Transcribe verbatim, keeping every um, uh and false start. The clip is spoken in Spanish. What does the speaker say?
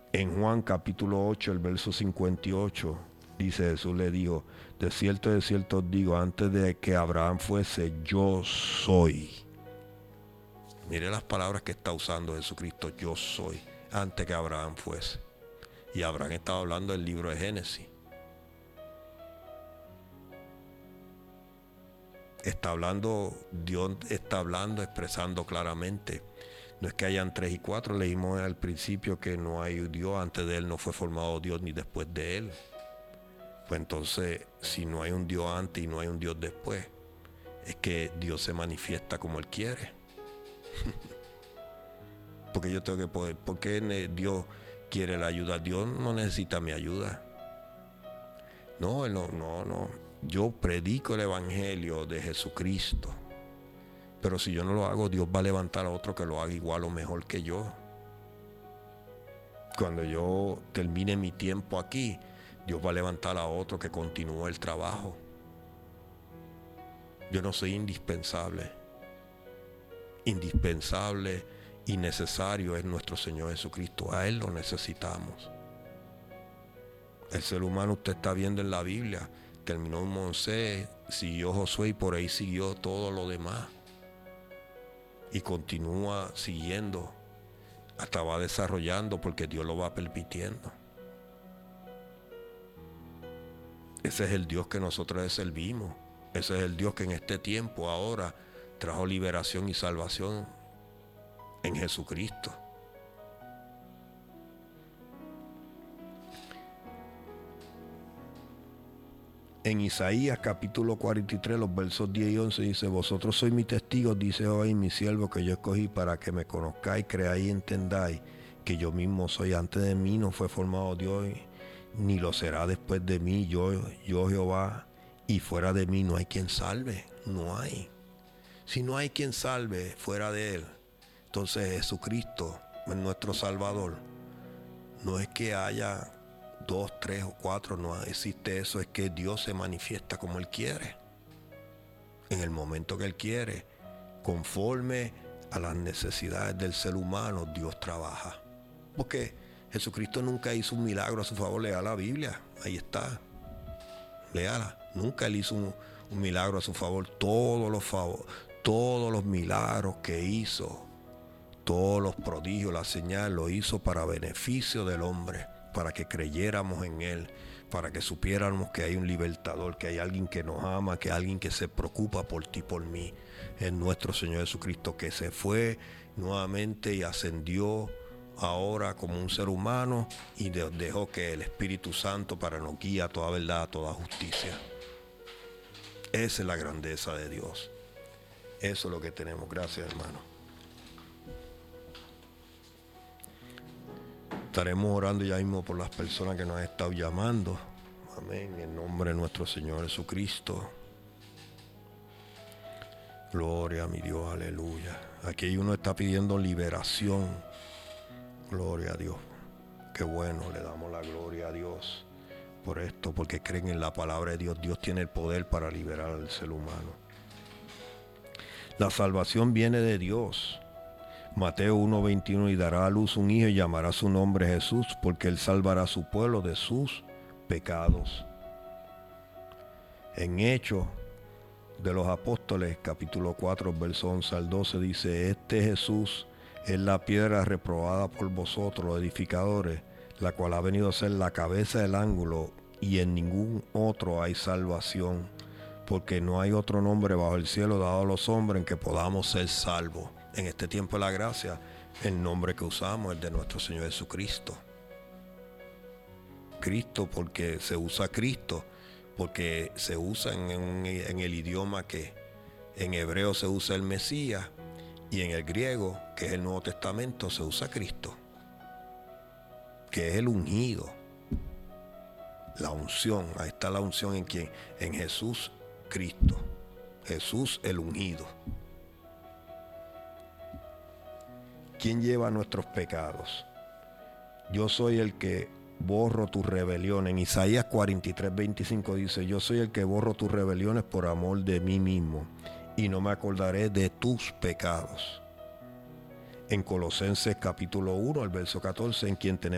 En Juan capítulo ocho, el verso cincuenta y ocho, dice Jesús le dijo, de cierto, de cierto os digo, antes de que Abraham fuese, yo soy. Mire las palabras que está usando Jesucristo, yo soy, antes que Abraham fuese. Y Abraham estaba hablando del libro de Génesis. Está hablando, Dios está hablando, expresando claramente. No es que hayan tres y cuatro, leímos al principio que no hay Dios, antes de él no fue formado Dios ni después de él. Pues entonces, si no hay un Dios antes y no hay un Dios después, es que Dios se manifiesta como él quiere. Porque yo tengo que poder, porque Dios quiere la ayuda. Dios no necesita mi ayuda. No, no, no, no. Yo predico el evangelio de Jesucristo. Pero si yo no lo hago, Dios va a levantar a otro que lo haga igual o mejor que yo. Cuando yo termine mi tiempo aquí, Dios va a levantar a otro que continúe el trabajo. Yo no soy indispensable. Indispensable y necesario es nuestro Señor Jesucristo. A Él lo necesitamos. El ser humano, usted está viendo en la Biblia, terminó en Moisés, siguió Josué y por ahí siguió todo lo demás. Y continúa siguiendo, hasta va desarrollando porque Dios lo va permitiendo. Ese es el Dios que nosotros servimos. Ese es el Dios que en este tiempo ahora trajo liberación y salvación en Jesucristo. En Isaías capítulo cuarenta y tres, los versos diez y once dice, vosotros sois mis testigos, dice hoy mi siervo que yo escogí para que me conozcáis, creáis y entendáis que yo mismo soy. Antes de mí no fue formado Dios, ni lo será después de mí, yo, yo Jehová, y fuera de mí no hay quien salve, no hay. Si no hay quien salve fuera de él, entonces Jesucristo es nuestro Salvador. No es que haya dos, tres o cuatro, no existe eso, es que Dios se manifiesta como Él quiere, en el momento que Él quiere, conforme a las necesidades del ser humano. Dios trabaja, porque Jesucristo nunca hizo un milagro a su favor. Lea la Biblia, ahí está, léala. Nunca Él hizo un, un milagro a su favor. Todos los favor, todos los milagros que hizo, todos los prodigios, la señal, lo hizo para beneficio del hombre, para que creyéramos en Él, para que supiéramos que hay un libertador, que hay alguien que nos ama, que hay alguien que se preocupa por ti, por mí. Es nuestro Señor Jesucristo, que se fue nuevamente y ascendió ahora como un ser humano y dejó que el Espíritu Santo para nos guíe a toda verdad, a toda justicia. Esa es la grandeza de Dios. Eso es lo que tenemos. Gracias, hermano. Estaremos orando ya mismo por las personas que nos han estado llamando. Amén. En nombre de nuestro Señor Jesucristo. Gloria a mi Dios, aleluya. Aquí uno está pidiendo liberación. Gloria a Dios. Qué bueno, le damos la gloria a Dios por esto, porque creen en la palabra de Dios. Dios tiene el poder para liberar al ser humano. La salvación viene de Dios. Mateo uno veintiuno, y dará a luz un hijo y llamará su nombre Jesús, porque él salvará a su pueblo de sus pecados. En Hechos de los Apóstoles, capítulo cuatro, verso once al doce, dice, este Jesús es la piedra reprobada por vosotros, los edificadores, la cual ha venido a ser la cabeza del ángulo, y en ningún otro hay salvación, porque no hay otro nombre bajo el cielo dado a los hombres en que podamos ser salvos. En este tiempo de la gracia, el nombre que usamos es el de nuestro Señor Jesucristo. Cristo, porque se usa Cristo, porque se usa en, en, en el idioma que en hebreo se usa el Mesías, y en el griego, que es el Nuevo Testamento, se usa Cristo, que es el ungido. La unción, ahí está la unción en quien, en Jesús Cristo, Jesús el ungido. ¿Quién lleva nuestros pecados? Yo soy el que borro tus rebeliones. En Isaías cuarenta y tres, veinticinco dice, yo soy el que borro tus rebeliones por amor de mí mismo, y no me acordaré de tus pecados. En Colosenses capítulo uno, al verso catorce, en quien tenemos